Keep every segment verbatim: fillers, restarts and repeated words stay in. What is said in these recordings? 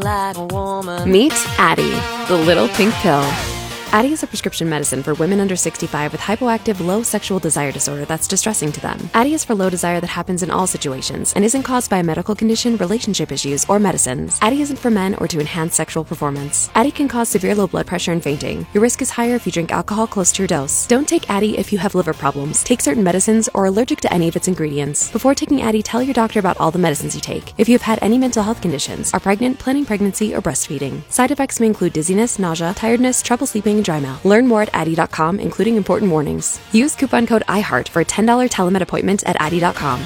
like a woman. Meet Addie, the little pink pill. Addie is a prescription medicine for women under sixty-five with hypoactive low sexual desire disorder that's distressing to them. Addie is for low desire that happens in all situations and isn't caused by a medical condition, relationship issues, or medicines. Addie isn't for men or to enhance sexual performance. Addie can cause severe low blood pressure and fainting. Your risk is higher if you drink alcohol close to your dose. Don't take Addie if you have liver problems, take certain medicines, or are allergic to any of its ingredients. Before taking Addie, tell your doctor about all the medicines you take. If you have had any mental health conditions, are pregnant, planning pregnancy, or breastfeeding. Side effects may include dizziness, nausea, tiredness, trouble sleeping, and dry mouth. Learn more at Addie dot com, including important warnings. Use coupon code iHeart for a ten dollars telemed appointment at Addie dot com.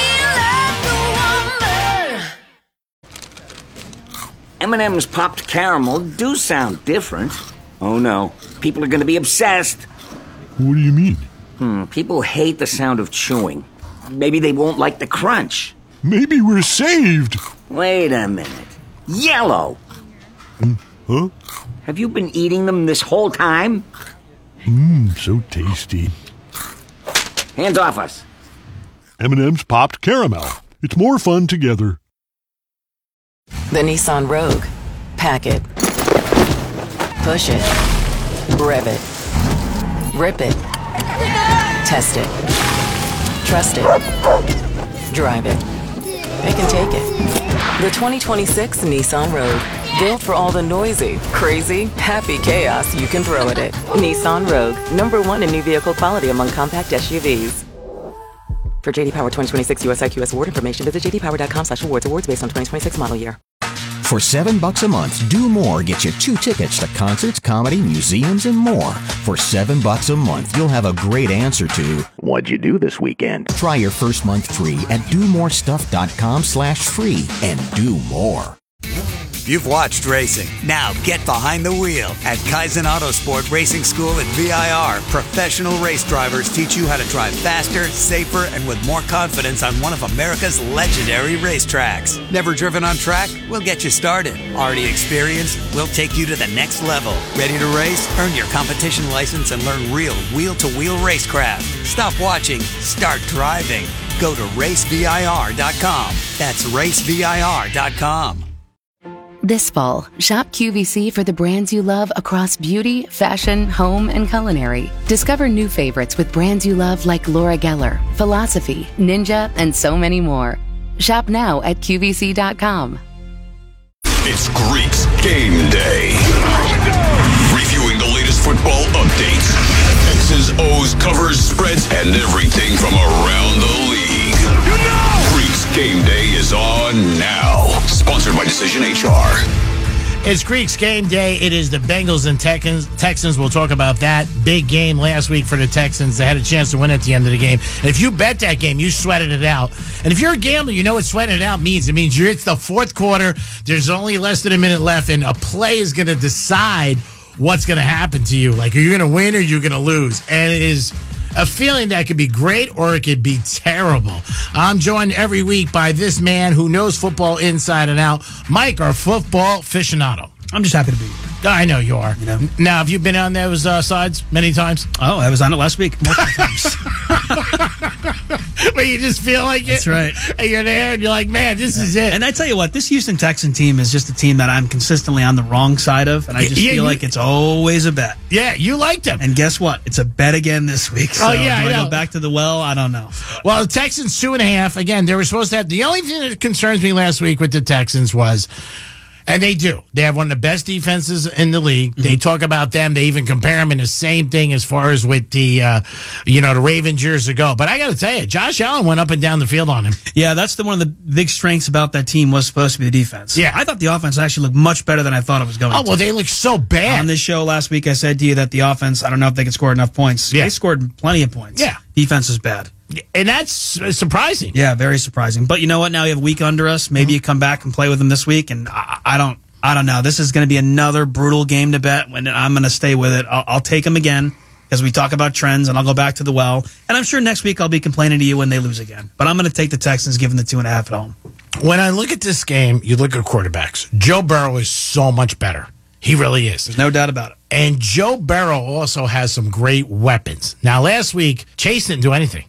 M and M's popped caramel do sound different. Oh no, people are going to be obsessed. What do you mean? Hmm, people hate the sound of chewing. Maybe they won't like the crunch. Maybe we're saved. Wait a minute. Yellow! Mm, huh? Have you been eating them this whole time? Mmm, so tasty. Hands off us. M and M's popped caramel. It's more fun together. The Nissan Rogue. Pack it. Push it. Rev it. Rip it. Test it. Trust it. Drive it. They can take it. The twenty twenty-six Nissan Rogue. Built for all the noisy, crazy, happy chaos you can throw at it. Nissan Rogue. Number one in new vehicle quality among compact S U Vs. For J D Power twenty twenty-six U S I Q S award information, visit j d power dot com slash awards. Awards based on twenty twenty-six model year. For seven bucks a month, Do More gets you two tickets to concerts, comedy, museums, and more. For seven bucks a month, you'll have a great answer to what'd you do this weekend? Try your first month free at do more stuff dot com slash free and do more. You've watched racing. Now get behind the wheel. At Kaizen Autosport Racing School at V I R, professional race drivers teach you how to drive faster, safer, and with more confidence on one of America's legendary racetracks. Never driven on track? We'll get you started. Already experienced? We'll take you to the next level. Ready to race? Earn your competition license and learn real wheel-to-wheel racecraft. Stop watching. Start driving. Go to race V I R dot com. That's race V I R dot com. This fall, shop Q V C for the brands you love across beauty, fashion, home, and culinary. Discover new favorites with brands you love like Laura Geller, Philosophy, Ninja, and so many more. Shop now at Q V C dot com. It's Greeks Game Day. Reviewing the latest football updates. X's, O's, covers, spreads, and everything from around the league. You know! Greeks Game Day is on now. Sponsored by Decision H R. It's Greeks Game Day. It is the Bengals and Texans. Texans. We'll talk about that big game last week for the Texans. They had a chance to win at the end of the game. And if you bet that game, you sweated it out. And if you're a gambler, you know what sweating it out means. It means you're, it's the fourth quarter. There's only less than a minute left, and a play is going to decide what's going to happen to you. Like, are you going to win or you're going to lose? And it is a feeling that could be great or it could be terrible. I'm joined every week by this man who knows football inside and out, Mike, our football aficionado. I'm just happy to be here. I know you are. You know? Now, have you been on those uh, sides many times? Oh, I was on it last week multiple times. But you just feel like it. That's right. And you're there and you're like, man, this yeah. is it. And I tell you what, this Houston Texan team is just a team that I'm consistently on the wrong side of, and I just yeah, feel you, like it's always a bet. Yeah, you liked them. And guess what? It's a bet again this week. So oh, yeah, do I, I know. go back to the well? I don't know. Well, the Texans two and a half. Again, they were supposed to have. The only thing that concerns me last week with the Texans was, and they do. They have one of the best defenses in the league. Mm-hmm. They talk about them. They even compare them in the same thing as far as with the, uh, you know, the Ravens years ago. But I got to tell you, Josh Allen went up and down the field on him. Yeah, that's the one of the big strengths about that team was supposed to be the defense. Yeah. I thought the offense actually looked much better than I thought it was going to. Oh, well, they look so bad. On this show last week, I said to you that the offense, I don't know if they could score enough points. Yeah. They scored plenty of points. Yeah. Defense is bad. And that's surprising. Yeah, very surprising. But you know what? Now you have a week under us. Maybe mm-hmm. you come back and play with them this week, and I, I don't I don't know. This is going to be another brutal game to bet, and I'm going to stay with it. I'll, I'll take them again as we talk about trends, and I'll go back to the well. And I'm sure next week I'll be complaining to you when they lose again. But I'm going to take the Texans, given the two and a half at home. When I look at this game, you look at quarterbacks. Joe Burrow is so much better. He really is. There's no doubt about it. And Joe Burrow also has some great weapons. Now, last week, Chase didn't do anything.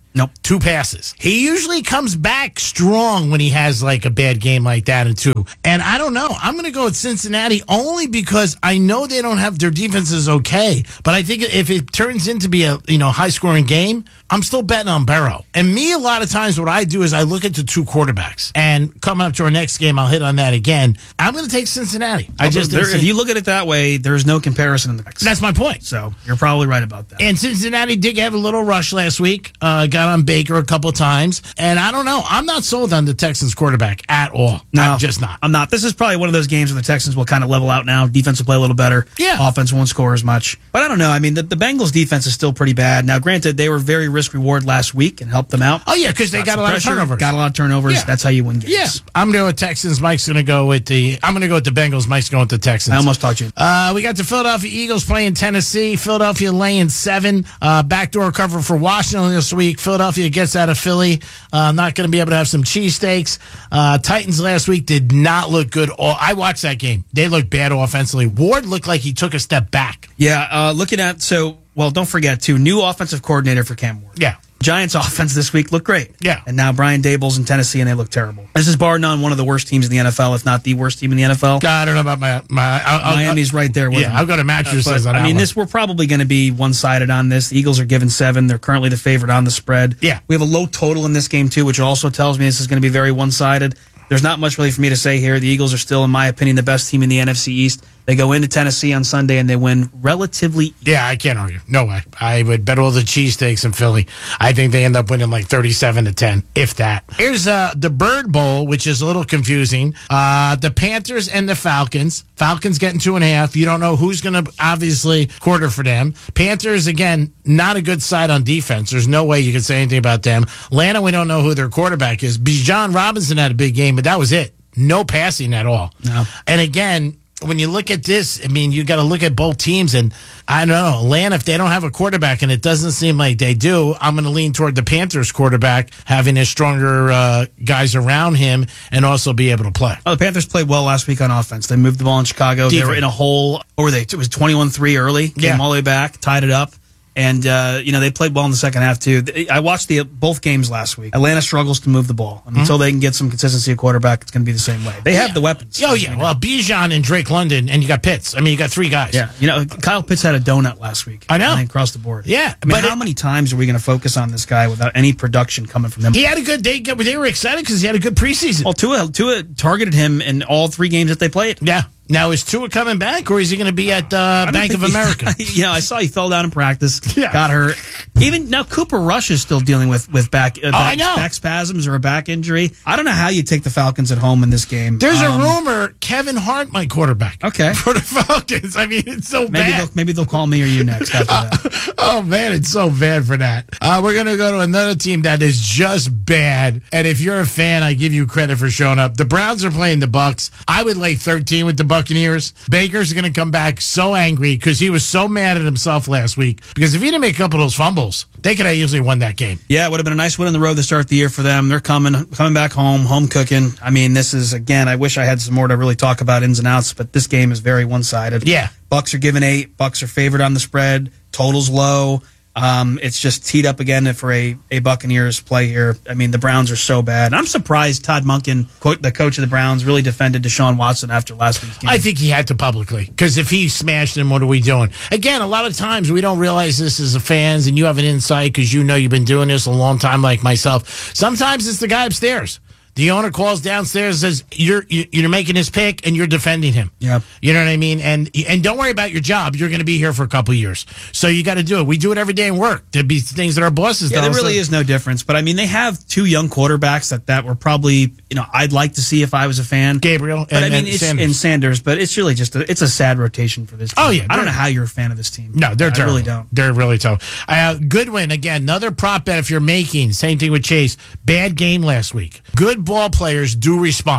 Nope. Two passes. He usually comes back strong when he has like a bad game like that and two. And I don't know. I'm going to go with Cincinnati only because I know they don't have their defense is okay. But I think if it turns into be a you know high scoring game, I'm still betting on Burrow. And me, a lot of times what I do is I look at the two quarterbacks. And coming up to our next game, I'll hit on that again. I'm going to take Cincinnati. I Well, just there, think if you look at it that way, there's no comparison in the mix. that's my point. So you're probably right about that. And Cincinnati did have a little rush last week. Uh, got on Baker a couple times. And I don't know. I'm not sold on the Texans quarterback at all. No, I'm just not. I'm not. This is probably one of those games where the Texans will kind of level out now. Defense will play a little better. Yeah. Offense won't score as much. But I don't know. I mean, the, the Bengals defense is still pretty bad. Now, granted, they were very risk-reward last week and helped them out. Oh, yeah, because they got, got a lot pressure, of turnovers. Got a lot of turnovers. Yeah. That's how you win games. Yeah. I'm going with Texans. Mike's going to go with the I'm going to go with the Bengals. Mike's going with the Texans. I almost talked you. Uh, we got the Philadelphia Eagles playing Tennessee. Philadelphia laying seven. Uh, backdoor cover for Washington this week. Philadelphia gets out of Philly. Uh, not going to be able to have some cheesesteaks. Uh, Titans last week did not look good. All, I watched that game. They looked bad offensively. Ward looked like he took a step back. Yeah, uh, looking at, so, well, don't forget, too, new offensive coordinator for Cam Ward. Yeah. Giants offense this week looked great. Yeah. And now Brian Daboll's in Tennessee, and they look terrible. This is bar none one of the worst teams in the N F L, if not the worst team in the N F L. I don't know about my... my I'll, Miami's I'll, right there with Yeah, them. I'll go to mattresses Uh, on I that mean, one. this we're probably going to be one-sided on this. The Eagles are given seven. They're currently the favorite on the spread. Yeah. We have a low total in this game, too, which also tells me this is going to be very one-sided. There's not much really for me to say here. The Eagles are still, in my opinion, the best team in the N F C East. They go into Tennessee on Sunday, and they win relatively. Yeah, I can't argue. No way. I would bet all the cheesesteaks in Philly. I think they end up winning like thirty-seven to ten, if that. Here's uh, the Bird Bowl, which is a little confusing. Uh, the Panthers and the Falcons. Falcons getting two and a half. You don't know who's going to obviously quarter for them. Panthers, again, not a good side on defense. There's no way you can say anything about them. Atlanta, we don't know who their quarterback is. Bijan Robinson had a big game, but that was it. No passing at all. No. And again, when you look at this, I mean, you got to look at both teams, and I don't know, Atlanta, if they don't have a quarterback, and it doesn't seem like they do, I'm going to lean toward the Panthers quarterback having his stronger uh, guys around him and also be able to play. Oh, the Panthers played well last week on offense. They moved the ball in Chicago. Defense. They were in a hole. What were they? It was twenty-one three early. Came Yeah. all the way back, tied it up. And, uh, you know, they played well in the second half, too. I watched the both games last week. Atlanta struggles to move the ball. And until they can get some consistency at quarterback, it's going to be the same way. They have the weapons. Oh, yeah. Well, Bijan and Drake London, and you got Pitts. I mean, you got three guys. Yeah. You know, Kyle Pitts had a donut last week. I know. I mean, across the board. Yeah. I mean, but how it- many times are we going to focus on this guy without any production coming from him? He had a good day. They were excited because he had a good preseason. Well, Tua, Tua targeted him in all three games that they played. Yeah. Now, is Tua coming back, or is he going to be at uh, I Bank of think he- America? you know, I saw he fell down in practice, Yeah. got hurt. Even now, Cooper Rush is still dealing with with back, uh, Oh, back, I know. back spasms or a back injury. I don't know how you take the Falcons at home in this game. There's Um, a rumor Kevin Hart might quarterback. Okay. For the Falcons. I mean, it's so Maybe bad. they'll, maybe they'll call me or you next after that. Oh, man, it's so bad for that. Uh, we're going to go to another team that is just bad. And if you're a fan, I give you credit for showing up. The Browns are playing the Bucks. I would lay thirteen with the Buccaneers. Baker's going to come back so angry because he was so mad at himself last week. Because if he didn't make a couple of those fumbles, they could have easily won that game. Yeah, it would have been a nice win on the road to start the year for them. They're coming coming back home, home cooking. I mean, this is, again, I wish I had some more to really talk about ins and outs, but this game is very one-sided. Yeah. Bucks are given eight. Bucks are favored on the spread. Total's low. Um, it's just teed up again for a, a Buccaneers play here. I mean, the Browns are so bad. And I'm surprised Todd Monken, quote, the coach of the Browns, really defended Deshaun Watson after last week's game. I think he had to publicly, because if he smashed him, what are we doing? Again, a lot of times we don't realize this as a fans, and you have an insight because you know you've been doing this a long time like myself. Sometimes it's the guy upstairs. The owner calls downstairs and says, you're you're making his pick and you're defending him. Yep. You know what I mean? And and don't worry about your job. You're going to be here for a couple of years. So you got to do it. We do it every day in work. There'd be things that our bosses Yeah, tell there us really that- is no difference. But I mean, they have two young quarterbacks that, that were probably, you know, I'd like to see if I was a fan. Gabriel but and, I mean, and it's Sanders. and Sanders. But it's really just a, it's a sad rotation for this team. Oh, yeah, I don't know they're- how you're a fan of this team. No, they're I terrible. really don't. They're really tough. Uh, Goodwin, again, another prop bet if you're making. Same thing with Chase. Bad game last week. Good ball players do respond.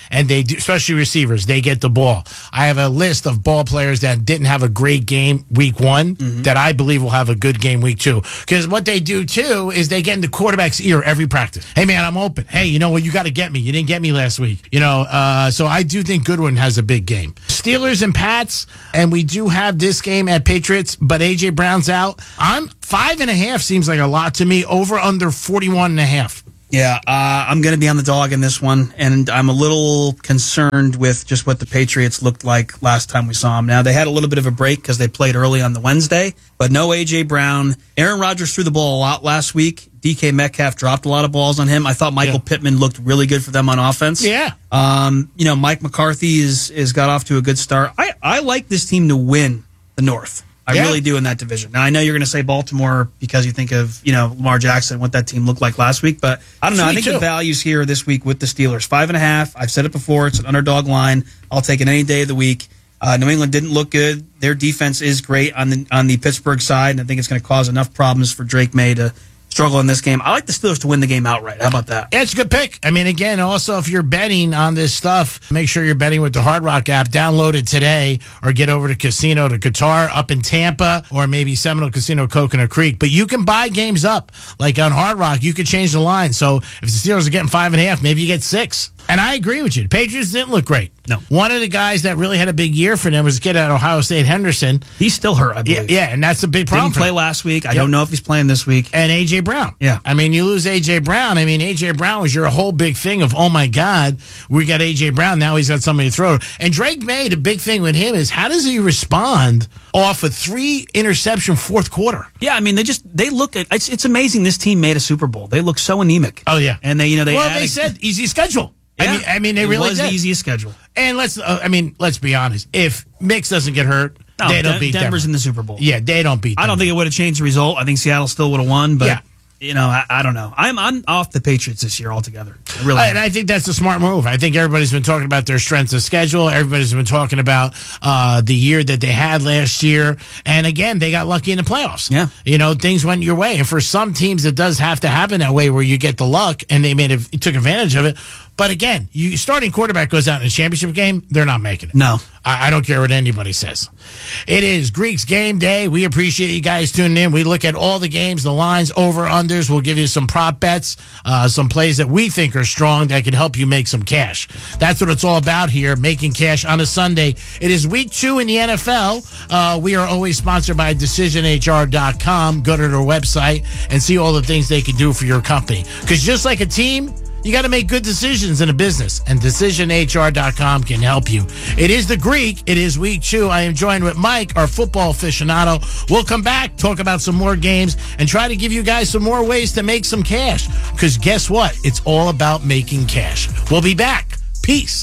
and they do, especially receivers, they get the ball. I have a list of ball players that didn't have a great game week one mm-hmm. that I believe will have a good game week two. Because what they do, too, is they get in the quarterback's ear every practice. Hey, man, I'm open. Hey, you know what? You got to get me. You didn't get me last week. You know, uh, so I do think Goodwin has a big game. Steelers and Pats, and we do have this game at Patriots, but A J Brown's out. I'm five and a half seems like a lot to me. Over under forty-one and a half. Yeah, uh, I'm going to be on the dog in this one, and I'm a little concerned with just what the Patriots looked like last time we saw them. Now, they had a little bit of a break because they played early on the Wednesday, but no A J Brown. Aaron Rodgers threw the ball a lot last week. D K Metcalf dropped a lot of balls on him. I thought Michael yeah. Pittman looked really good for them on offense. Yeah. Um, you know, Mike McCarthy is, is got off to a good start. I, I like this team to win the North. I yeah. really do in that division. Now, I know you're going to say Baltimore because you think of, you know, Lamar Jackson, what that team looked like last week, but I don't know. I think too. the value's here this week with the Steelers. Five and a half. I've said it before. It's an underdog line. I'll take it any day of the week. Uh, New England didn't look good. Their defense is great on the on the Pittsburgh side, and I think it's going to cause enough problems for Drake May to struggle in this game. I like the Steelers to win the game outright. How about that? Yeah, it's a good pick. I mean, again, also, if you're betting on this stuff, make sure you're betting with the Hard Rock app. Download it today or get over to Casino to Qatar up in Tampa or maybe Seminole Casino, Coconut Creek. But you can buy games up. Like on Hard Rock, you can change the line. So if the Steelers are getting five and a half, maybe you get six. And I agree with you. The Patriots didn't look great. No. One of the guys that really had a big year for them was a kid at Ohio State, Henderson. He's still hurt, I believe. Yeah, yeah, and that's a big problem. Didn't play last week. I yep. don't know if he's playing this week. And A J Brown. Yeah. I mean, you lose A J Brown. I mean, A J Brown was your whole big thing of, oh, my God, we got A J Brown. Now he's got somebody to throw. And Drake May, the big thing with him is how does he respond off a three-interception fourth quarter? Yeah, I mean, they just, they look, at, it's, it's amazing this team made a Super Bowl. They look so anemic. Oh, yeah. And they, you know, they Well, added, they said easy schedule. Yeah. I mean, I mean, they it really was did. the easiest schedule. And let's, uh, I mean, let's be honest. If Mix doesn't get hurt, no, they don't Den- beat Denver's Denver. in the Super Bowl. Yeah, they don't beat. I Denver. don't think it would have changed the result. I think Seattle still would have won, but yeah. you know, I, I don't know. I'm I'm off the Patriots this year altogether. I really, uh, and I think that's a smart move. I think everybody's been talking about their strengths of schedule. Everybody's been talking about uh, the year that they had last year, and again, they got lucky in the playoffs. Yeah, you know, things went your way, and for some teams, it does have to happen that way, where you get the luck, and they made it, took advantage of it. But again, you starting quarterback goes out in a championship game, they're not making it. No. I, I don't care what anybody says. It is Greeks game day. We appreciate you guys tuning in. We look at all the games, the lines, over, unders. We'll give you some prop bets, uh, some plays that we think are strong that can help you make some cash. That's what it's all about here, making cash on a Sunday. It is week two in the N F L. Uh, we are always sponsored by decision H R dot com. Go to their website and see all the things they can do for your company. Because just like a team, you got to make good decisions in a business, and decision H R dot com can help you. It is the Greek. It is week two. I am joined with Mike, our football aficionado. We'll come back, talk about some more games, and try to give you guys some more ways to make some cash. Because guess what? It's all about making cash. We'll be back. Peace.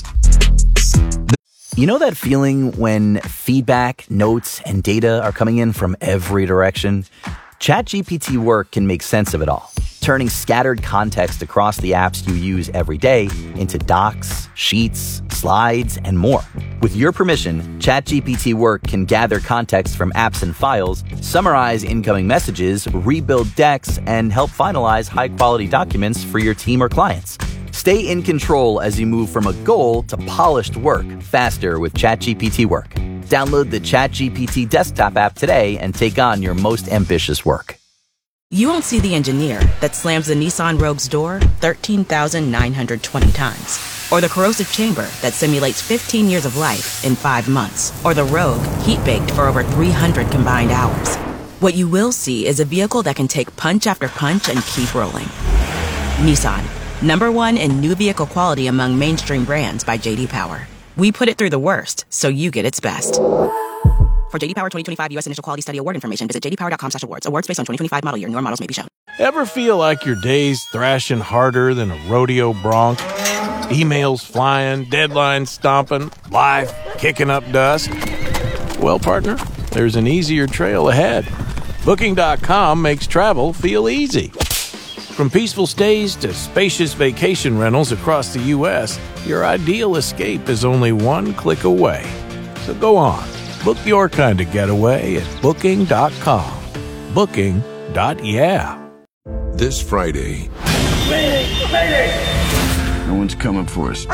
You know that feeling when feedback, notes, and data are coming in from every direction? ChatGPT Work can make sense of it all, turning scattered context across the apps you use every day into docs, sheets, slides, and more. With your permission, ChatGPT Work can gather context from apps and files, summarize incoming messages, rebuild decks, and help finalize high-quality documents for your team or clients. Stay in control as you move from a goal to polished work faster with ChatGPT Work. Download the ChatGPT desktop app today and take on your most ambitious work. You won't see the engineer that slams the Nissan Rogue's door thirteen thousand nine hundred twenty times. Or the corrosive chamber that simulates fifteen years of life in five months. Or the Rogue heat-baked for over three hundred combined hours. What you will see is a vehicle that can take punch after punch and keep rolling. Nissan, number one in new vehicle quality among mainstream brands by J D Power. We put it through the worst, so you get its best. For J D Power twenty twenty-five U S Initial Quality Study Award information, visit j d power dot com slash awards. Awards based on twenty twenty-five model year. Newer models may be shown. Ever feel like your day's thrashing harder than a rodeo bronc? Emails flying, deadlines stomping, life kicking up dust? Well, partner, there's an easier trail ahead. Booking dot com makes travel feel easy. From peaceful stays to spacious vacation rentals across the U S, your ideal escape is only one click away. So go on, book your kind of getaway at booking dot com. Booking. Yeah. This Friday. Mayday! Mayday! No one's coming for us.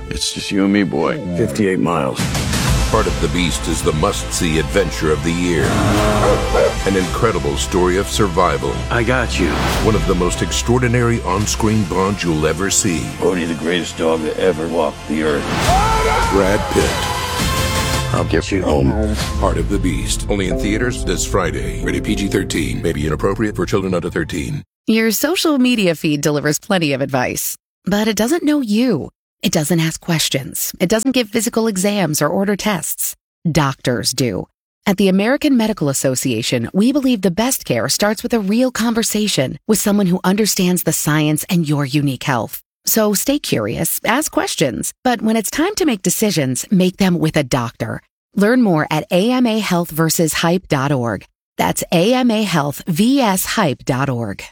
It's just you and me, boy. fifty-eight miles. Part of the Beast is the must-see adventure of the year. An incredible story of survival. I got you. One of the most extraordinary on-screen bonds you'll ever see. Bodhi, the greatest dog to ever walk the earth. Brad Pitt. I'll get you home. Part of the Beast. Only in theaters this Friday. Rated P G thirteen. May be inappropriate for children under thirteen. Your social media feed delivers plenty of advice, but it doesn't know you. It doesn't ask questions. It doesn't give physical exams or order tests. Doctors do. At the American Medical Association, we believe the best care starts with a real conversation with someone who understands the science and your unique health. So stay curious, ask questions, but when it's time to make decisions, make them with a doctor. Learn more at A M A health versus hype dot org. That's A M A health versus hype dot org.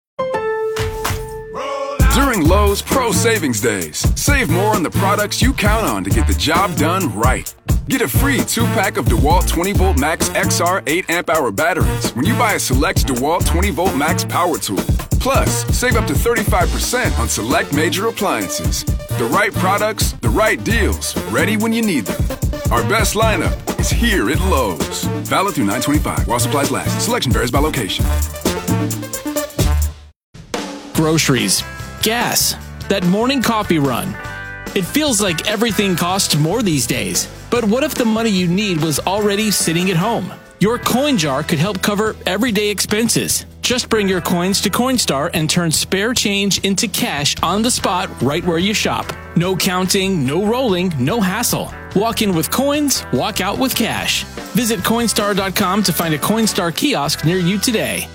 During Lowe's Pro Savings Days, save more on the products you count on to get the job done right. Get a free two-pack of DeWalt twenty volt Max X R eight amp hour batteries when you buy a select DeWalt twenty volt Max power tool. Plus, save up to thirty-five percent on select major appliances. The right products, the right deals, ready when you need them. Our best lineup is here at Lowe's. Valid through nine twenty-five while supplies last. Selection varies by location. Groceries. Gas, that morning coffee run. It feels like everything costs more these days. But what if the money you need was already sitting at home? Your coin jar could help cover everyday expenses. Just bring your coins to Coinstar and turn spare change into cash on the spot right where you shop. No counting, no rolling, no hassle. Walk in with coins, walk out with cash. Visit Coinstar dot com to find a Coinstar kiosk near you today.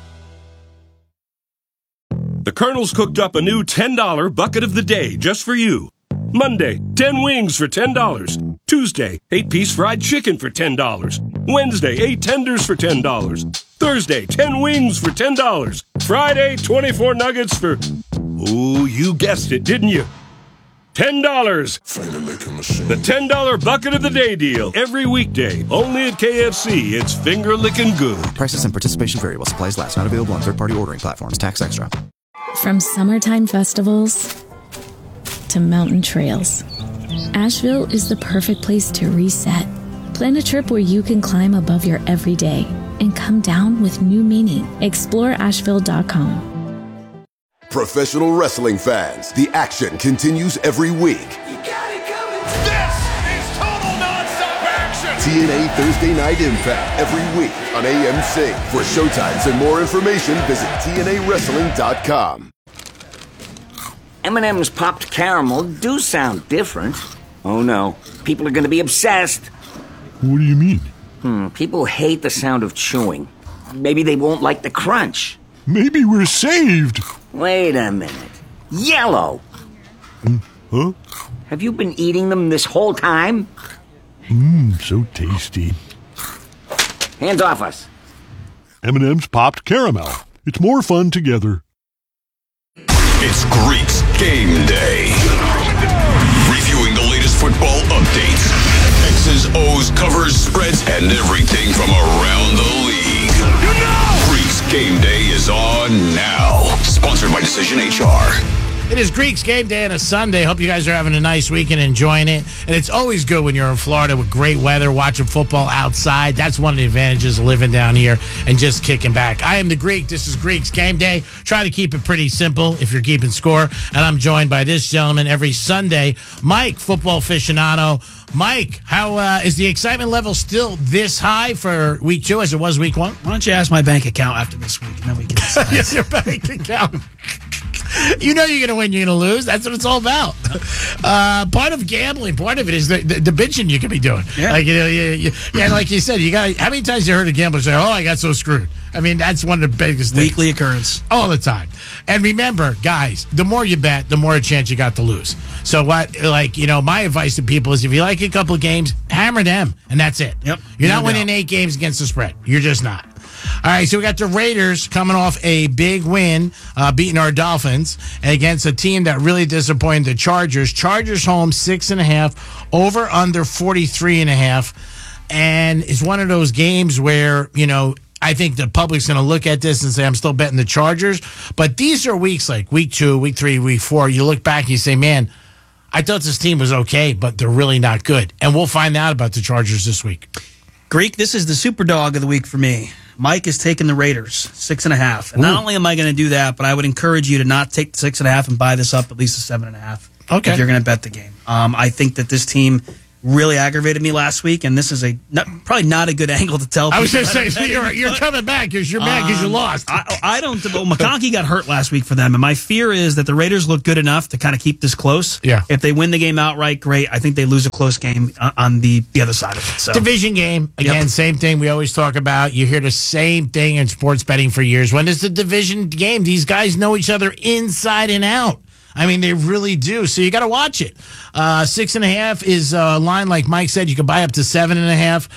The Colonel's cooked up a new ten dollar bucket of the day just for you. Monday, ten wings for ten dollars. Tuesday, eight piece fried chicken for ten dollars. Wednesday, eight tenders for ten dollars. Thursday, ten wings for ten dollars. Friday, twenty-four nuggets for... Ooh, you guessed it, didn't you? ten dollars. The ten dollar bucket of the day deal. Every weekday. Only at K F C. It's finger-licking good. Prices and participation vary while supplies last. Not available on third-party ordering platforms. Tax extra. From summertime festivals to mountain trails, Asheville is the perfect place to reset. Plan a trip where you can climb above your everyday and come down with new meaning. Explore Asheville dot com. Professional wrestling fans, the action continues every week. You got it coming. This is total nonstop action. T N A Thursday Night Impact every week on A M C. For showtimes and more information, visit T N A wrestling dot com. M and M's popped caramel do sound different. Oh no, people are going to be obsessed. What do you mean? Hmm, people hate the sound of chewing. Maybe they won't like the crunch. Maybe we're saved. Wait a minute. Yellow! Mm, huh? Have you been eating them this whole time? Mmm, so tasty. Hands off us. M and M's popped caramel. It's more fun together. It's Greeks Game Day. Reviewing the latest football updates, X's, O's, covers, spreads, and everything from around the league. You know! Greeks Game Day is on now. Sponsored by Decision H R. It is Greeks Game Day on a Sunday. Hope you guys are having a nice weekend, enjoying it. And it's always good when you're in Florida with great weather, watching football outside. That's one of the advantages of living down here and just kicking back. I am the Greek. This is Greeks Game Day. Try to keep it pretty simple if you're keeping score. And I'm joined by this gentleman every Sunday, Mike, football aficionado. Mike, how uh, is the excitement level still this high for week two as it was week one? Why don't you ask my bank account after this week, and then we can decide. Yes, your bank account. You know you're going to win, you're going to lose. That's what it's all about. Uh, part of gambling, part of it is the, the, the bitching you can be doing. Yeah. Like, you know, you, you, yeah, like you said, you got. How many times you heard a gambler say, "Oh, I got so screwed"? I mean, that's one of the biggest things. Weekly occurrence. All the time. And remember, guys, the more you bet, the more a chance you got to lose. So what, like, you know, my advice to people is if you like a couple of games, hammer them, and that's it. Yep. You're no not winning doubt. eight games against the spread. You're just not. All right, so we got the Raiders coming off a big win, uh, beating our Dolphins against a team that really disappointed the Chargers. Chargers home six and a half, over under forty-three and a half. And it's one of those games where, you know, I think the public's going to look at this and say, I'm still betting the Chargers. But these are weeks like week two, week three, week four. You look back and you say, man, I thought this team was okay, but they're really not good. And we'll find out about the Chargers this week. Greek, this is the super dog of the week for me. Mike is taking the Raiders, six and a half. And Ooh. Not only am I going to do that, but I would encourage you to not take the six and a half and buy this up at least a seven and a half. Okay. If you're going to bet the game. Um, I think that this team really aggravated me last week, and this is a not, probably not a good angle to tell people. I was going to say, so you're, you're coming back because you're mad because um, you lost. I, I don't, well, McConkey got hurt last week for them, and my fear is that the Raiders look good enough to kind of keep this close. Yeah. If they win the game outright, great. I think they lose a close game on the, the other side of it. So. Division game. Again, yep. Same thing we always talk about. You hear the same thing in sports betting for years. When it's a division game, these guys know each other inside and out. I mean, they really do. So you got to watch it. Uh, six and a half is a line, like Mike said, you can buy up to seven and a half.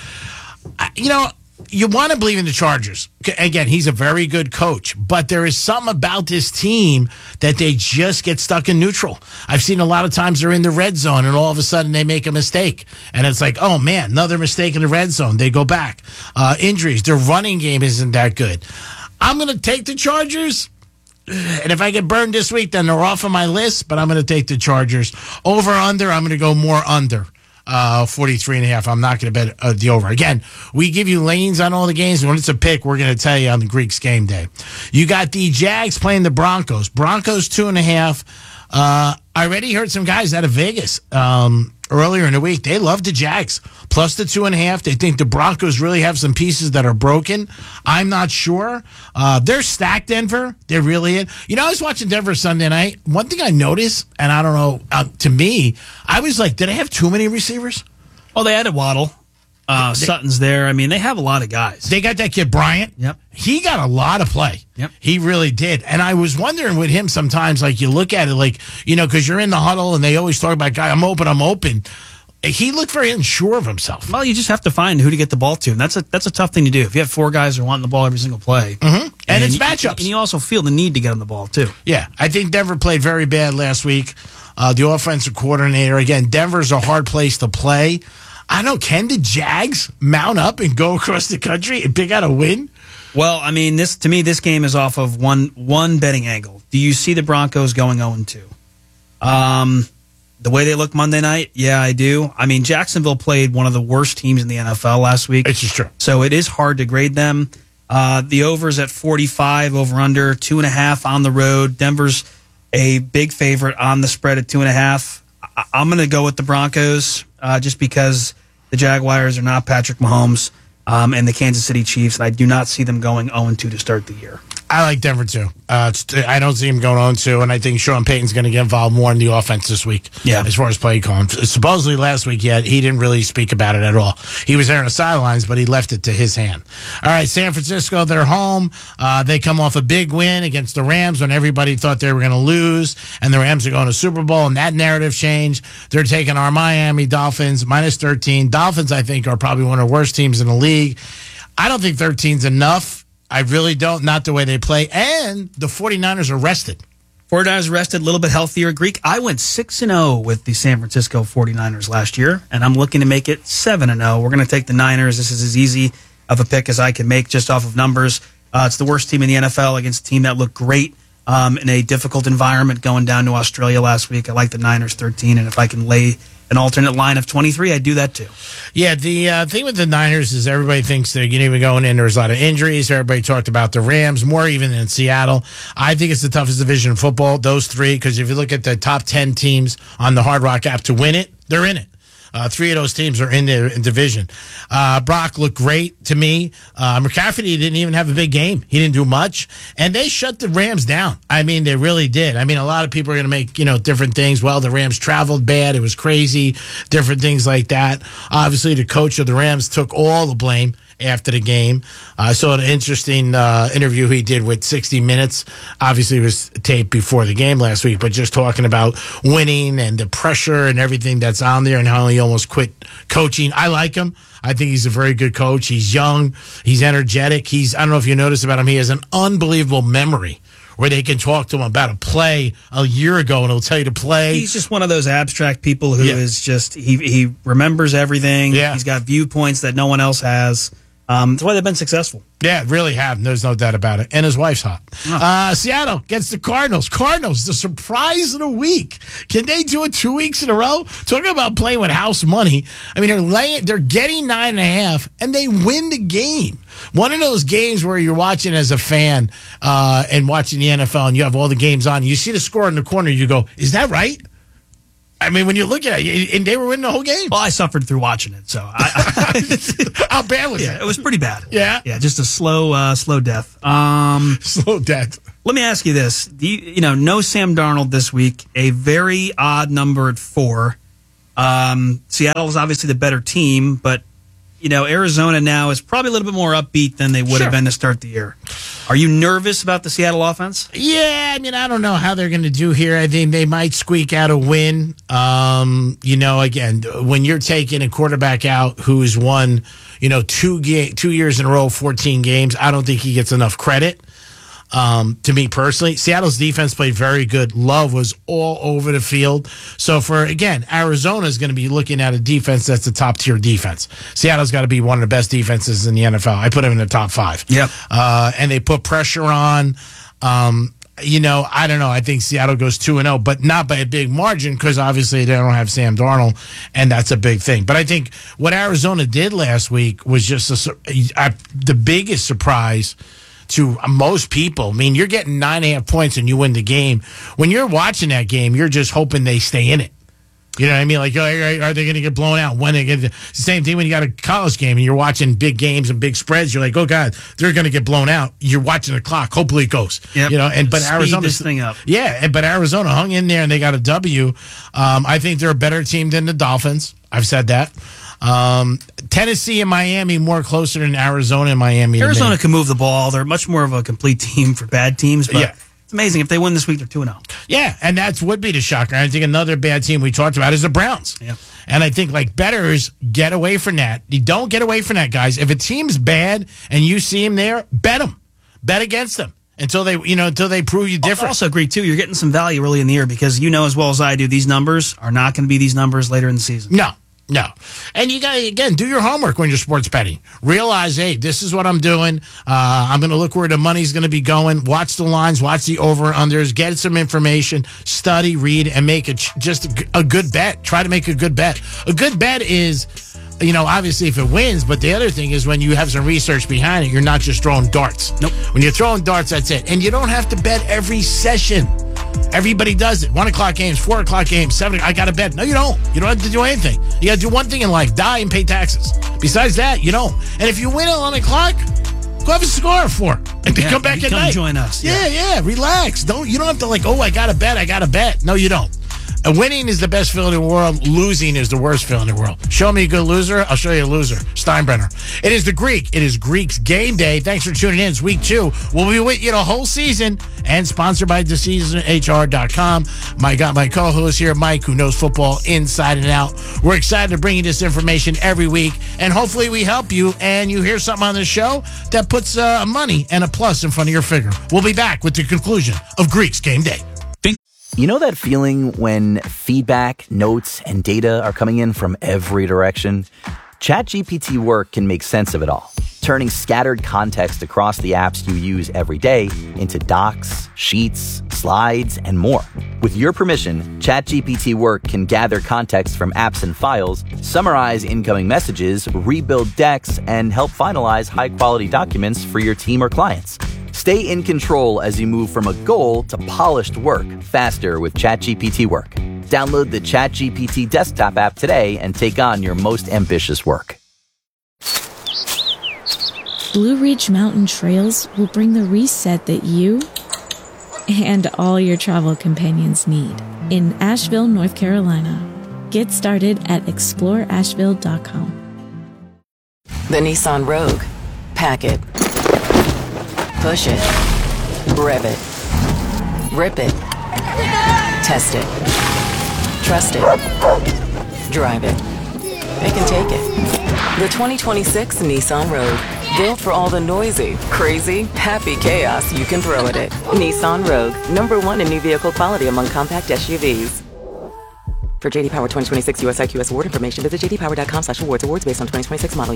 You know, you want to believe in the Chargers. Again, he's a very good coach, but there is something about this team that they just get stuck in neutral. I've seen a lot of times they're in the red zone and all of a sudden they make a mistake. And it's like, oh man, another mistake in the red zone. They go back. Uh, injuries. Their running game isn't that good. I'm going to take the Chargers. And if I get burned this week, then they're off of my list, but I'm going to take the Chargers. Over, under, I'm going to go more under. Uh, forty-three and a half. I'm not going to bet uh, the over. Again, we give you lanes on all the games. When it's a pick, we're going to tell you on the Greeks game day. You got the Jags playing the Broncos. Broncos two and a half. Uh, I already heard some guys out of Vegas um, earlier in the week. They love the Jags. Plus the two and a half. They think the Broncos really have some pieces that are broken. I'm not sure. Uh, they're stacked, Denver. They're really in. You know, I was watching Denver Sunday night. One thing I noticed, and I don't know, uh, to me, I was like, did I have too many receivers? Oh, they had a Waddle. Uh, they, Sutton's there. I mean, they have a lot of guys. They got that kid, Bryant. Yep. He got a lot of play. Yep. He really did. And I was wondering with him sometimes, like, you look at it, like, you know, because you're in the huddle and they always talk about, guy, I'm open, I'm open. He looked very unsure of himself. Well, you just have to find who to get the ball to. And that's a that's a tough thing to do. If you have four guys who are wanting the ball every single play. Mm-hmm. And, and it's you, matchups. And you also feel the need to get on the ball, too. Yeah. I think Denver played very bad last week. Uh, the offensive coordinator, again, Denver's a hard place to play. I don't know, can the Jags mount up and go across the country and pick out a win? Well, I mean, this to me, this game is off of one one betting angle. Do you see the Broncos going oh and two? Um, the way they look Monday night, yeah, I do. I mean, Jacksonville played one of the worst teams in the N F L last week. It's just true. So it is hard to grade them. Uh, the over's at forty-five, over under, two and a half on the road. Denver's a big favorite on the spread at two and a half. I- I'm going to go with the Broncos uh, just because the Jaguars are not Patrick Mahomes um, and the Kansas City Chiefs, and I do not see them going oh and two to start the year. I like Denver, too. Uh, I don't see him going oh and two, and I think Sean Payton's going to get involved more in the offense this week. Yeah. As far as play calling. Supposedly last week, yeah, he didn't really speak about it at all. He was there on the sidelines, but he left it to his hand. All right, San Francisco, they're home. Uh, they come off a big win against the Rams when everybody thought they were going to lose, and the Rams are going to Super Bowl, and that narrative changed. They're taking our Miami Dolphins, minus thirteen. Dolphins, I think, are probably one of the worst teams in the league. I don't think thirteen's enough. I really don't, not the way they play. And the 49ers are rested. 49ers rested, a little bit healthier. Greek, I went six and oh with the San Francisco 49ers last year, and I'm looking to make it seven and oh. We're going to take the Niners. This is as easy of a pick as I can make just off of numbers. Uh, it's the worst team in the N F L against a team that looked great um, in a difficult environment going down to Australia last week. I like the Niners thirteen, and if I can lay an alternate line of twenty-three, I'd do that too. Yeah, the uh, thing with the Niners is everybody thinks they're even going in. There's a lot of injuries. Everybody talked about the Rams, more even than Seattle. I think it's the toughest division in football, those three, because if you look at the top ten teams on the Hard Rock app to win it, they're in it. Uh, three of those teams are in the division. Uh, Brock looked great to me. Uh, McCaffrey didn't even have a big game. He didn't do much. And they shut the Rams down. I mean, they really did. I mean, a lot of people are going to make, you know, different things. Well, the Rams traveled bad. It was crazy. Different things like that. Obviously, the coach of the Rams took all the blame after the game. I uh, saw an interesting uh, interview he did with sixty minutes. Obviously, it was taped before the game last week, but just talking about winning and the pressure and everything that's on there and how he almost quit coaching. I like him. I think he's a very good coach. He's young. He's energetic. He's, I don't know if you noticed about him, he has an unbelievable memory where they can talk to him about a play a year ago and he'll tell you to play. He's just one of those abstract people who Yeah. is just, he he remembers everything. Yeah. He's got viewpoints that no one else has. Um, that's why they've been successful. Yeah, really have. There's no doubt about it. And his wife's hot. Oh. Uh, Seattle gets the Cardinals. Cardinals, the surprise of the week. Can they do it two weeks in a row? Talking about playing with house money. I mean, they're laying, they're getting nine and a half, and they win the game. One of those games where you're watching as a fan uh, and watching the N F L, and you have all the games on. You see the score in the corner, you go, "Is that right?" I mean, when you look at it, and they were winning the whole game. Well, I suffered through watching it, so I, I, how bad was yeah, it? It was pretty bad. Yeah, yeah, just a slow, uh, slow death. Um, slow death. Let me ask you this: Do you, you know, no Sam Darnold this week, a very odd number at four. Um, Seattle is obviously the better team, but you know, Arizona now is probably a little bit more upbeat than they would Sure. have been to start the year. Are you nervous about the Seattle offense? Yeah, I mean, I don't know how they're going to do here. I think they might squeak out a win. Um, you know, again, when you're taking a quarterback out who's won, you know, two ga- two years in a row, fourteen games, I don't think he gets enough credit. Um, to me personally, Seattle's defense played very good. Love was all over the field. So for, again, Arizona is going to be looking at a defense that's a top tier defense. Seattle's got to be one of the best defenses in the N F L. I put them in the top five. Yep. Uh, and they put pressure on. Um, you know, I don't know. I think Seattle goes two and oh, but not by a big margin because obviously they don't have Sam Darnold, and that's a big thing. But I think what Arizona did last week was just a, sur- a, the biggest surprise to most people. I mean, you're getting nine and a half points and you win the game. When you're watching that game, you're just hoping they stay in it. You know what I mean? Like, are, are they going to get blown out? When they get the same thing when you got a college game and you're watching big games and big spreads. You're like, oh God, they're going to get blown out. You're watching the clock. Hopefully it goes. Yep. You know, and but Speed Arizona this thing up. Yeah, but Arizona hung in there and they got a W. Um, I think they're a better team than the Dolphins. I've said that. Um, Tennessee and Miami more closer than Arizona and Miami. Arizona can move the ball. They're much more of a complete team for bad teams, but Yeah. it's amazing. If they win this week, they're two and oh. Yeah, and that would be the shocker. I think another bad team we talked about is the Browns. Yeah. And I think, like, bettors, get away from that. You don't get away from that, guys. If a team's bad and you see them there, bet them. Bet against them until they, you know, until they prove you different. I also agree, too. You're getting some value early in the year because you know as well as I do, these numbers are not going to be these numbers later in the season. No. No. And you got to, again, do your homework when you're sports betting. Realize, hey, this is what I'm doing. Uh, I'm going to look where the money's going to be going. Watch the lines, watch the over-unders, get some information, study, read, and make a, just a, a good bet. Try to make a good bet. A good bet is, you know, obviously if it wins, but the other thing is when you have some research behind it, you're not just throwing darts. Nope. When you're throwing darts, that's it. And you don't have to bet every session. Everybody does it. One o'clock games, four o'clock games, seven. I got to bet. No, you don't. You don't have to do anything. You got to do one thing in life: die and pay taxes. Besides that, you don't. And if you win at one o'clock, go have a cigar at four and Yeah, come back you at come night. join us. Yeah, yeah. Relax. Don't. You don't have to like. Oh, I got to bet. I got to bet. No, you don't. Uh, winning is the best feeling in the world. Losing is the worst feeling in the world. Show me a good loser, I'll show you a loser. Steinbrenner. It is the Greek. It is Greek's Game Day. Thanks for tuning in. It's week two. We'll be with you the whole season and sponsored by the season H R dot com. My got my co-host here, Mike, who knows football inside and out. We're excited to bring you this information every week, and hopefully we help you and you hear something on the show that puts uh, money and a plus in front of your figure. We'll be back with the conclusion of Greek's Game Day. You know that feeling when feedback, notes, and data are coming in from every direction? ChatGPT Work can make sense of it all, turning scattered context across the apps you use every day into docs, sheets, slides, and more. With your permission, ChatGPT Work can gather context from apps and files, summarize incoming messages, rebuild decks, and help finalize high-quality documents for your team or clients. Stay in control as you move from a goal to polished work faster with ChatGPT Work. Download the ChatGPT desktop app today and take on your most ambitious work. Blue Ridge Mountain Trails will bring the reset that you and all your travel companions need in Asheville, North Carolina. Get started at explore asheville dot com. The Nissan Rogue. Pack it. Push it. Rev it. Rip it. Test it. Trust it. Drive it. It can take it. The twenty twenty-six Nissan Rogue. Built for all the noisy, crazy, happy chaos you can throw at it. Nissan Rogue. Number one in new vehicle quality among compact S U Vs. For J D Power twenty twenty-six U S I Q S award information, visit j d power dot com slash awards. Awards based on twenty twenty-six model year.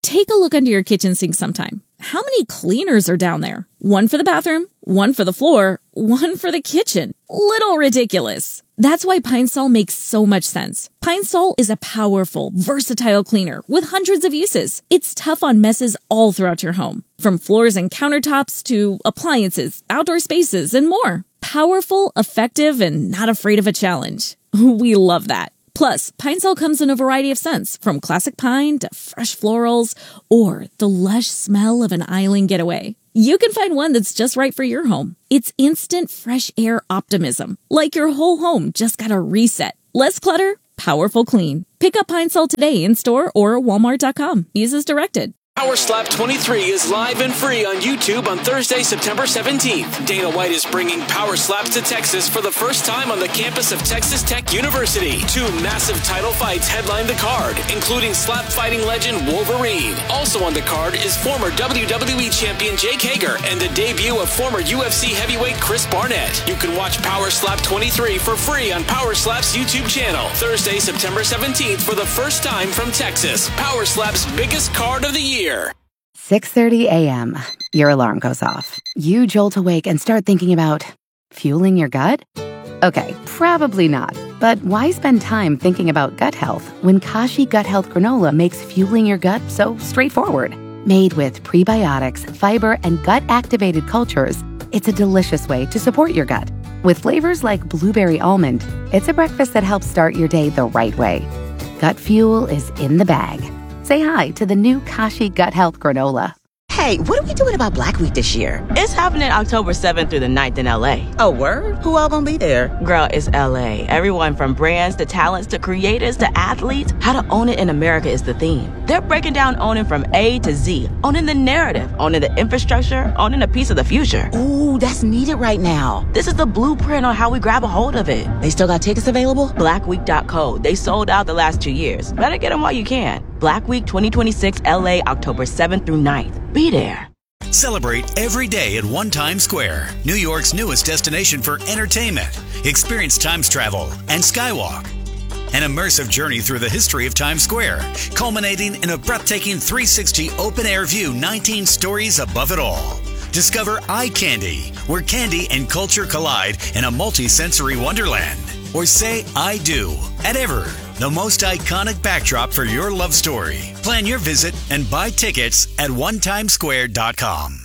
Take a look under your kitchen sink sometime. How many cleaners are down there? One for the bathroom, one for the floor, one for the kitchen. Little ridiculous. That's why Pine Sol makes so much sense. Pine Sol is a powerful, versatile cleaner with hundreds of uses. It's tough on messes all throughout your home, from floors and countertops to appliances, outdoor spaces, and more. Powerful, effective, and not afraid of a challenge. We love that. Plus, Pine Sol comes in a variety of scents, from classic pine to fresh florals, or the lush smell of an island getaway. You can find one that's just right for your home. It's instant fresh air optimism, like your whole home just got a reset. Less clutter, powerful clean. Pick up Pine Sol today in store or walmart dot com. Use as directed. Power Slap twenty-three is live and free on YouTube on Thursday, September seventeenth. Dana White is bringing Power Slaps to Texas for the first time on the campus of Texas Tech University. Two massive title fights headline the card, including slap fighting legend Wolverine. Also on the card is former W W E champion Jake Hager and the debut of former U F C heavyweight Chris Barnett. You can watch Power Slap twenty-three for free on Power Slap's YouTube channel. Thursday, September seventeenth for the first time from Texas. Power Slap's biggest card of the year. six thirty a.m. Your alarm goes off. You jolt awake and start thinking about fueling your gut? Okay, probably not. But why spend time thinking about gut health when Kashi Gut Health Granola makes fueling your gut so straightforward? Made with prebiotics, fiber, and gut-activated cultures, it's a delicious way to support your gut. With flavors like blueberry almond, it's a breakfast that helps start your day the right way. Gut fuel is in the bag. Say hi to the new Kashi Gut Health Granola. Hey, what are we doing about Black Week this year? It's happening October seventh through the ninth in L A. Oh, word? Who all gonna be there? Girl, it's L A. Everyone from brands to talents to creators to athletes. How to own it in America is the theme. They're breaking down owning from A to Z. Owning the narrative, owning the infrastructure, owning a piece of the future. Ooh, that's needed right now. This is the blueprint on how we grab a hold of it. They still got tickets available? black week dot co. They sold out the last two years. Better get them while you can. Black Week twenty twenty-six L A, October seventh through ninth. Be there. Celebrate every day at One Times Square, New York's newest destination for entertainment. Experience Times travel and Skywalk. An immersive journey through the history of Times Square, culminating in a breathtaking three sixty open-air view nineteen stories above it all. Discover Eye Candy, where candy and culture collide in a multi-sensory wonderland. Or say I do at Ever, the most iconic backdrop for your love story. Plan your visit and buy tickets at one times square dot com.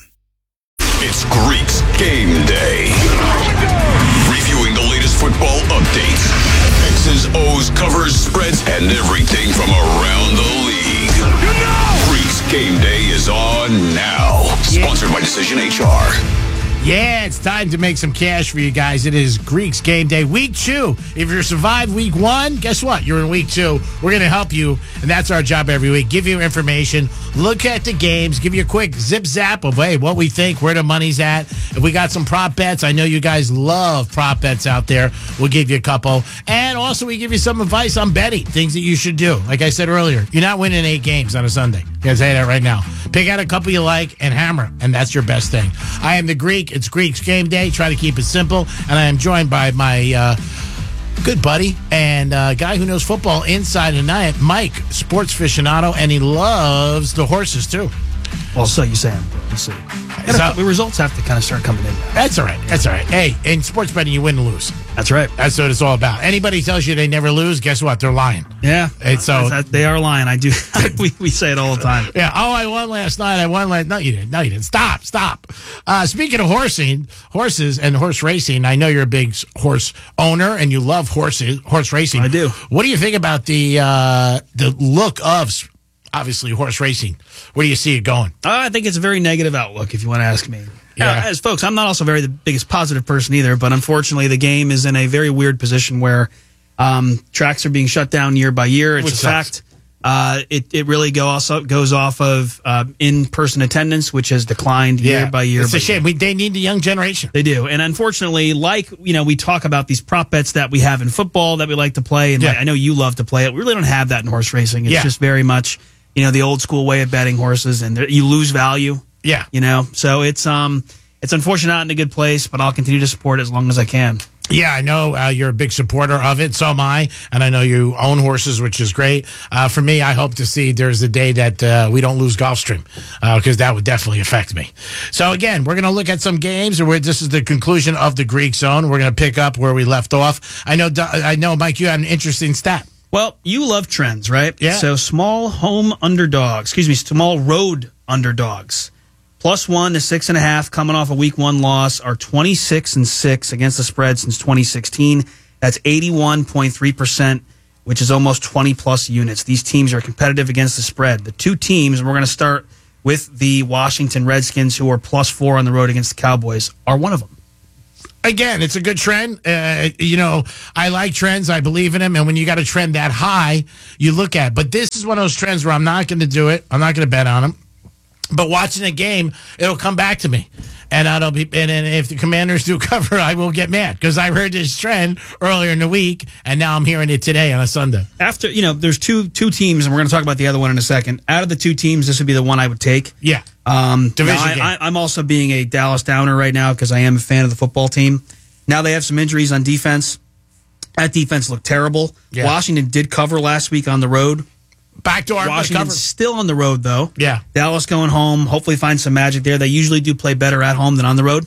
It's Greeks Game Day. Reviewing the latest football updates, X's, O's, covers, spreads, and everything from around the league. Greeks Game Day is on now. Sponsored by Decision H R. Yeah, it's time to make some cash for you guys. It is Greeks Game Day, week two. If you survived week one, guess what? You're in week two. We're going to help you, and that's our job every week. Give you information, look at the games, give you a quick zip zap of, hey, what we think, where the money's at. If we got some prop bets, I know you guys love prop bets out there. We'll give you a couple. And also, we give you some advice on betting, things that you should do. Like I said earlier, you're not winning eight games on a Sunday. You gotta say that right now. Pick out a couple you like and hammer, and that's your best thing. I am the Greek. It's Greeks Game Day. Try to keep it simple. And I am joined by my uh, good buddy and uh, guy who knows football inside and out, Mike, sports aficionado, and he loves the horses, too. Well, so you say. Let's see. So, the results have to kind of start coming in. That's all right. That's all right. Hey, in sports betting, you win and lose. That's right. That's what it's all about. Anybody tells you they never lose, guess what? They're lying. Yeah. And so that, they are lying. I do. we, we say it all the time. Yeah. Oh, I won last night. I won last. No, you didn't. No, you didn't. Stop. Stop. Uh, speaking of horsing, horses and horse racing, I know you're a big horse owner and you love horses, horse racing. I do. What do you think about the uh, the look of, obviously, horse racing? Where do you see it going? Uh, I think it's a very negative outlook, if you want to ask me. Yeah. Uh, as folks, I'm not also very the biggest positive person either, but unfortunately, the game is in a very weird position where um, tracks are being shut down year by year. It's Which a sucks. fact. Uh, it it really go also goes off of uh, in-person attendance, which has declined Yeah. year by year. It's by a shame. year. We, they need the young generation. They do, and unfortunately, like you know, we talk about these prop bets that we have in football that we like to play, and Yeah. like, I know you love to play it. We really don't have that in horse racing. It's Yeah. just very much you know the old school way of betting horses, and there- you lose value. Yeah. You know, so it's um it's unfortunate not in a good place, but I'll continue to support it as long as I can. Yeah, I know uh, you're a big supporter of it. So am I. And I know you own horses, which is great. Uh, for me, I hope to see there's a day that uh, we don't lose Gulfstream, because uh, that would definitely affect me. So, again, we're going to look at some games. And we're, this is the conclusion of the Greek Zone. We're going to pick up where we left off. I know, I know, Mike, you had an interesting stat. Well, you love trends, right? Yeah. So small home underdogs, excuse me, small road underdogs. Plus one to six and a half, coming off a week one loss, are twenty-six and six against the spread since twenty sixteen. That's eighty-one point three percent, which is almost twenty plus units. These teams are competitive against the spread. The two teams, and we're going to start with the Washington Redskins, who are plus four on the road against the Cowboys, are one of them. Again, it's a good trend. Uh, you know, I like trends. I believe in them. And when you got a trend that high, you look at. But this is one of those trends where I'm not going to do it. I'm not going to bet on them. But watching a game, it'll come back to me, and I'll be. And, and if the Commanders do cover, I will get mad because I heard this trend earlier in the week, and now I'm hearing it today on a Sunday. After you know, there's two two teams, and we're going to talk about the other one in a second. Out of the two teams, this would be the one I would take. Yeah, um, division I, game. I, I'm also being a Dallas Downer right now because I am a fan of the football team. Now they have some injuries on defense. That defense looked terrible. Yeah. Washington did cover last week on the road. Backdoor. Washington's still on the road, though. Yeah. Dallas going home. Hopefully find some magic there. They usually do play better at home than on the road.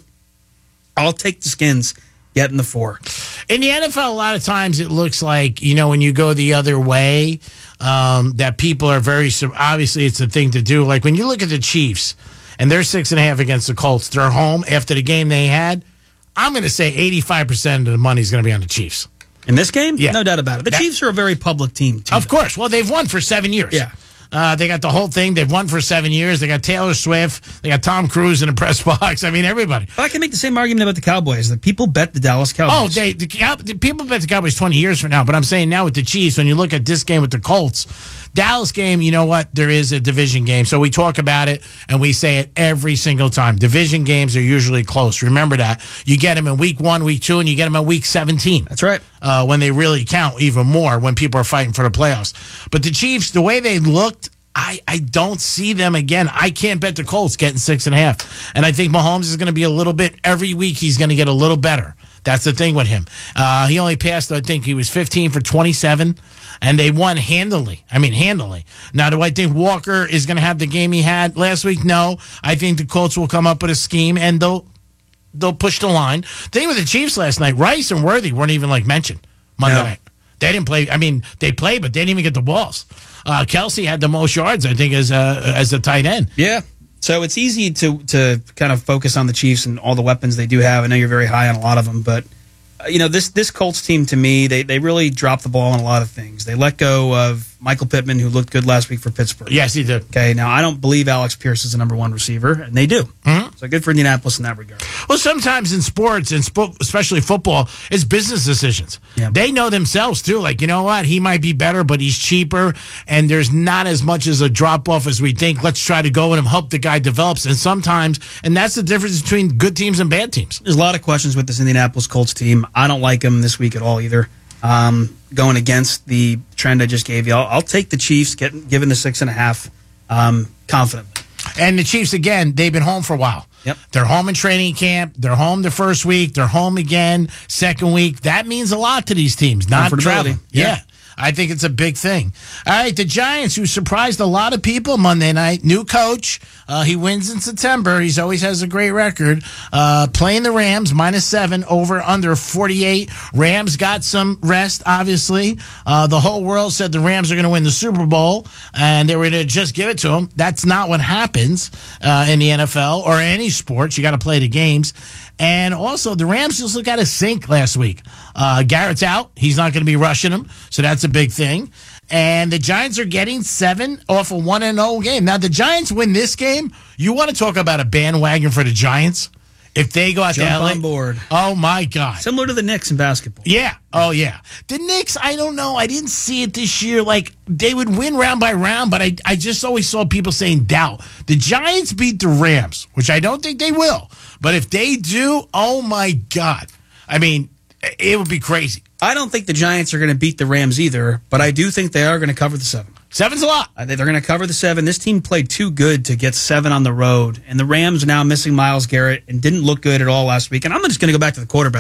I'll take the Skins getting the four. In the N F L, a lot of times it looks like, you know, when you go the other way, um, that people are very, obviously it's a thing to do. Like when you look at the Chiefs and they're six and a half against the Colts, they're home after the game they had. I'm going to say eighty-five percent of the money is going to be on the Chiefs. In this game? Yeah. No doubt about it. The that, Chiefs are a very public team, too. Of course. Well, they've won for seven years. Yeah. Uh, they got the whole thing. They've won for seven years. They got Taylor Swift. They got Tom Cruise in the press box. I mean, everybody. But I can make the same argument about the Cowboys. That people bet the Dallas Cowboys. Oh, they the, the people bet the Cowboys twenty years from now. But I'm saying now with the Chiefs, when you look at this game with the Colts, Dallas game, you know what? There is a division game. So we talk about it, and we say it every single time. Division games are usually close. Remember that. You get them in week one, week two, and you get them in week seventeen. That's right. Uh, when they really count even more, when people are fighting for the playoffs. But the Chiefs, the way they looked, I, I don't see them again. I can't bet the Colts getting six and a half. And I think Mahomes is going to be a little bit, every week he's going to get a little better. That's the thing with him. Uh, he only passed, I think he was fifteen for twenty-seven, and they won handily. I mean, handily. Now, do I think Walker is going to have the game he had last week? No. I think the Colts will come up with a scheme, and they'll they'll push the line. The thing with the Chiefs last night, Rice and Worthy weren't even, like, mentioned Monday no. night. They didn't play. I mean, they played, but they didn't even get the balls. Uh, Kelsey had the most yards, I think, as a, as a tight end. Yeah. So it's easy to to kind of focus on the Chiefs and all the weapons they do have. I know you're very high on a lot of them, but uh, you know this this Colts team to me, they they really dropped the ball on a lot of things. They let go of Michael Pittman, who looked good last week for Pittsburgh. Yes, he did. Okay, now I don't believe Alex Pierce is the number one receiver, and they do. Mm-hmm. So good for Indianapolis in that regard. Well, sometimes in sports, and spo- especially football, it's business decisions. Yeah. They know themselves, too. Like, you know what? He might be better, but he's cheaper, and there's not as much as a drop-off as we think. Let's try to go with him, hope the guy develops. And sometimes, and that's the difference between good teams and bad teams. There's a lot of questions with this Indianapolis Colts team. I don't like them this week at all either. Um, going against the trend I just gave you, I'll, I'll take the Chiefs, getting given the six and a half, um, confidently. And the Chiefs, again, they've been home for a while. Yep. They're home in training camp. They're home the first week. They're home again second week. That means a lot to these teams, not traveling. Yeah. yeah. I think it's a big thing. All right, the Giants, who surprised a lot of people Monday night. New coach. Uh, he wins in September. He always has a great record. Uh, playing the Rams, minus seven, over under forty-eight. Rams got some rest, obviously. Uh, the whole world said the Rams are going to win the Super Bowl, and they were going to just give it to them. That's not what happens uh, in the N F L or any sports. You got to play the games. And also, the Rams just got a sink last week. Uh, Garrett's out. He's not going to be rushing them, so that's a big thing. And the Giants are getting seven off a one and oh game. Now, the Giants win this game. You want to talk about a bandwagon for the Giants? If they go out Jump to L A, on board. Oh, my God. Similar to the Knicks in basketball. Yeah. Oh, yeah. The Knicks, I don't know. I didn't see it this year. Like, they would win round by round, but I, I just always saw people saying doubt. The Giants beat the Rams, which I don't think they will. But if they do, oh, my God. I mean, it would be crazy. I don't think the Giants are going to beat the Rams either, but I do think they are going to cover the seven. Seven's a lot. I think they're going to cover the seven. This team played too good to get seven on the road, and the Rams are now missing Myles Garrett and didn't look good at all last week. And I'm just going to go back to the quarterback.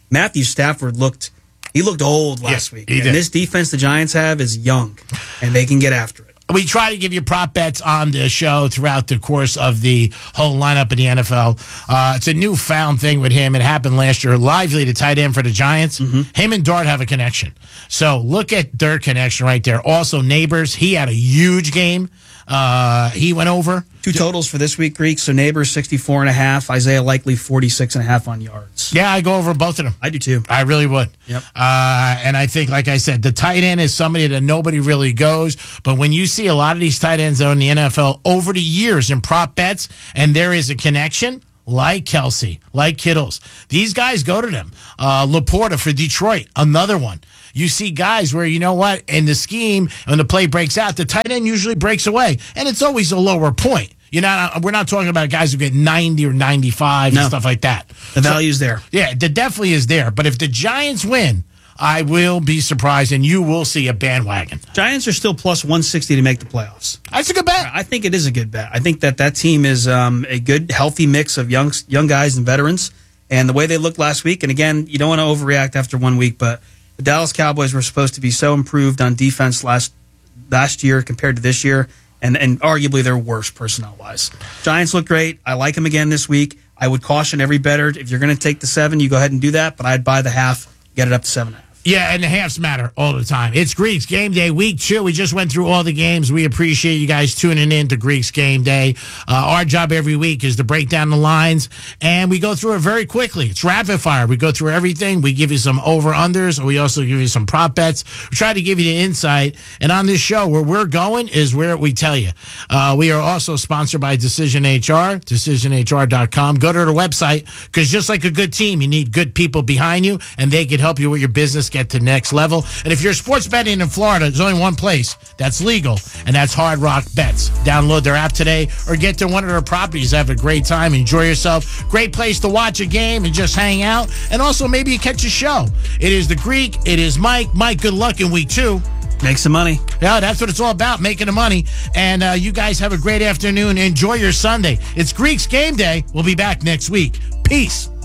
Matthew Stafford looked he looked old last Yeah, week. he And did. this defense the Giants have is young, and they can get after it. We try to give you prop bets on the show throughout the course of the whole lineup in the N F L. Uh, it's a newfound thing with him. It happened last year. Lively, the tight end for the Giants, Mm-hmm. him and Dart have a connection. So look at their connection right there. Also, Neighbors, he had a huge game. Uh, he went over. Two totals for this week, Greek. So Neighbors sixty-four and a half, Isaiah Likely forty-six and a half on yards. Yeah, I go over both of them. I do too. I really would. Yep. Uh, and I think, like I said, the tight end is somebody that nobody really goes. But when you see a lot of these tight ends out in the N F L over the years in prop bets, and there is a connection, like Kelsey, like Kittles, these guys go to them. Uh, Laporta for Detroit, another one. You see guys where, you know what, in the scheme, when the play breaks out, the tight end usually breaks away. And it's always a lower point. You're not, we're not talking about guys who get ninety or ninety-five No. and stuff like that. The value's there. Yeah, it definitely is there. But if the Giants win, I will be surprised, and you will see a bandwagon. Giants are still plus one sixty to make the playoffs. That's a good bet. I think it is a good bet. I think that that team is um, a good, healthy mix of young young guys and veterans. And the way they looked last week, and again, you don't want to overreact after one week, but the Dallas Cowboys were supposed to be so improved on defense last last year compared to this year, and, and arguably they're worse personnel-wise. Giants look great. I like them again this week. I would caution every bettor, if you're going to take the seven, you go ahead and do that, but I'd buy the half, get it up to seven and a half. Yeah, and the halves matter all the time. It's Greeks Game Day week two. We just went through all the games. We appreciate you guys tuning in to Greeks Game Day. Uh, our job every week is to break down the lines, and we go through it very quickly. It's rapid fire. We go through everything. We give you some over-unders, and we also give you some prop bets. We try to give you the insight. And on this show, where we're going is where we tell you. Uh, we are also sponsored by Decision H R, decision H R dot com. Go to their website, because just like a good team, you need good people behind you, and they can help you with your business get to next level. And if you're sports betting in Florida, there's only one place that's legal, and that's Hard Rock Bets. Download their app today or get to one of their properties. Have a great time. Enjoy yourself. Great place to watch a game and just hang out. And also maybe you catch a show. It is the Greek. It is Mike. Mike, good luck in week two. Make some money. Yeah, that's what it's all about, making the money. And uh, you guys have a great afternoon. Enjoy your Sunday. It's Greeks Game Day. We'll be back next week. Peace.